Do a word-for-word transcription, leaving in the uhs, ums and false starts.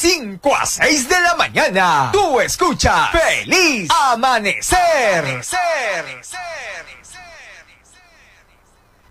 cinco a seis de la mañana. Tú escuchas Feliz Amanecer. Amanecer. Amanecer.